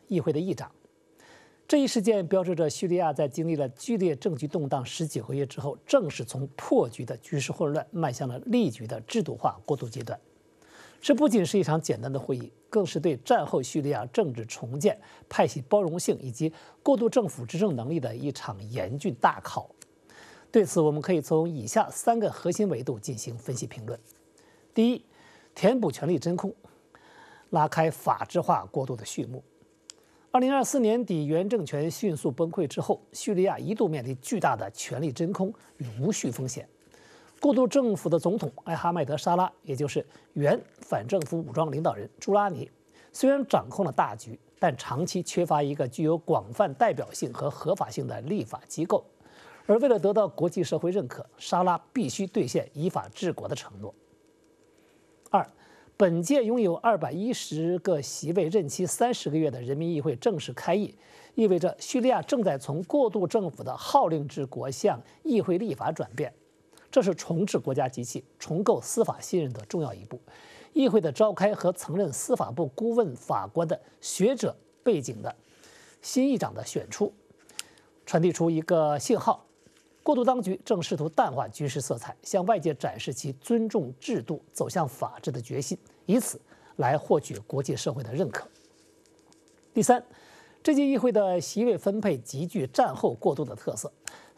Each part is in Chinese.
议会的议长。这一事件标志着叙利亚在经历了剧烈政局动荡19个月之后，正式从破局的局势混乱迈向了立局的制度化过渡阶段。这不仅是一场简单的会议，更是对战后叙利亚政治重建、派系包容性以及过渡政府执政能力的一场严峻大考。对此，我们可以从以下3个核心维度进行分析评论。第一，填补权力真空，拉开法治化过渡的序幕。2024年底，原政权迅速崩溃之后，叙利亚一度面临巨大的权力真空与无序风险。过渡政府的总统艾哈迈德·沙拉，也就是原反政府武装领导人朱拉尼，虽然掌控了大局，但长期缺乏一个具有广泛代表性和合法性的立法机构。而为了得到国际社会认可，沙拉必须兑现依法治国的承诺。2. 本届拥有210个席位、任期30个月的人民议会正式开议，意味着叙利亚正在从过渡政府的号令治国向议会立法转变。这是重置国家机器、重构司法信任的重要一步。议会的召开和曾任司法部顾问法官的学者背景的新议长的选出，传递出一个信号：过渡当局正试图淡化局势色彩，向外界展示其尊重制度、走向法治的决心，以此来获取国际社会的认可。第三，这届议会的席位分配极具战后过渡的特色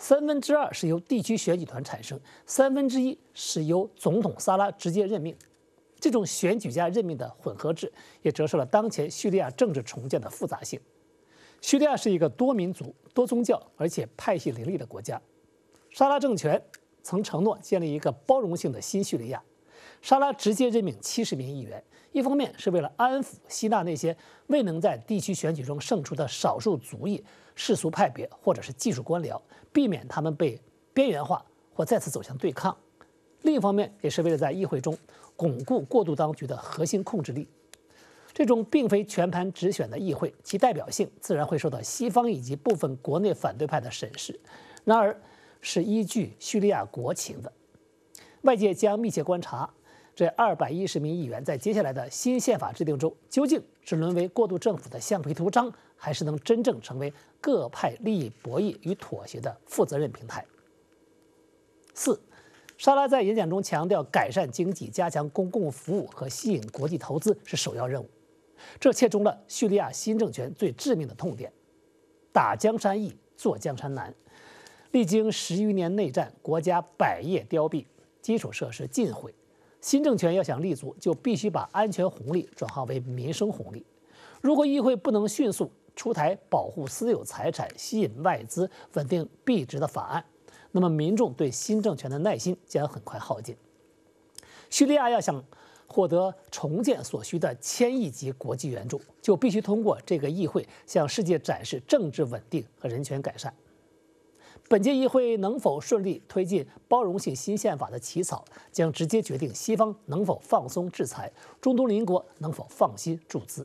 ，2/3是由地区选举团产生，1/3是由总统萨拉直接任命。这种选举加任命的混合制，也折射了当前叙利亚政治重建的复杂性。叙利亚是一个多民族、多宗教而且派系林立的国家。沙拉政权曾承诺建立一个包容性的新叙利亚。沙拉直接任命70名议员，一方面是为了安抚、吸纳那些未能在地区选举中胜出的少数族裔、世俗派别或者是技术官僚，避免他们被边缘化或再次走向对抗；另一方面，也是为了在议会中巩固过渡当局的核心控制力。这种并非全盘直选的议会，其代表性自然会受到西方以及部分国内反对派的审视。然而，是依据叙利亚国情的。外界将密切观察这210名议员在接下来的新宪法制定中，究竟是沦为过渡政府的橡皮图章，还是能真正成为各派利益博弈与妥协的负责任平台。4. 沙拉在演讲中强调，改善经济、加强公共服务和吸引国际投资是首要任务，这切中了叙利亚新政权最致命的痛点：打江山易，坐江山难。历经10余年内战，国家百业凋敝，基础设施尽毁。新政权要想立足，就必须把安全红利转化为民生红利。如果议会不能迅速出台保护私有财产、吸引外资、稳定币值的法案，那么民众对新政权的耐心将很快耗尽。叙利亚要想获得重建所需的1000亿级国际援助，就必须通过这个议会向世界展示政治稳定和人权改善。本届议会能否顺利推进包容性新宪法的起草，将直接决定西方能否放松制裁，中东邻国能否放心注资。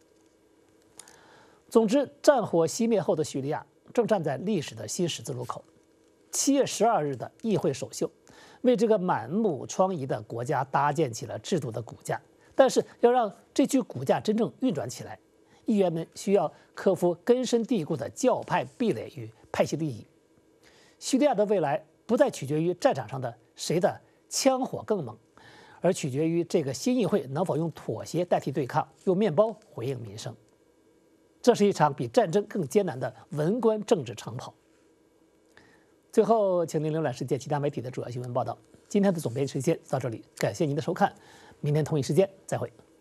总之，战火熄灭后的叙利亚正站在历史的新十字路口。7月12日的议会首秀，为这个满目疮痍的国家搭建起了制度的骨架。但是，要让这具骨架真正运转起来，议员们需要克服根深蒂固的教派壁垒与派系利益。叙利亚的未来不再取决于战场上的谁的枪火更猛，而取决于这个新议会能否用妥协代替对抗，用面包回应民生。这是一场比战争更艰难的文官政治长跑。最后，请您浏览世界其他媒体的主要新闻报道。今天的总编时间到这里，感谢您的收看，明天同一时间再会。